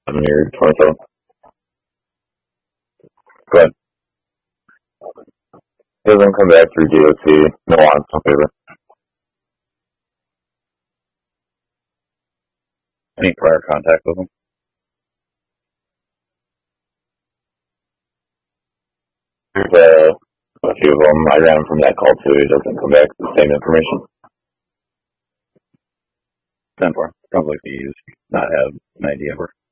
Your 27. Go ahead. Doesn't come back through DOT. No wants, no favor. Any prior contact with him? There's a few of them. I ran him from that call too. He doesn't come back with the same information. 10-4. Probably if he's not have an idea of her.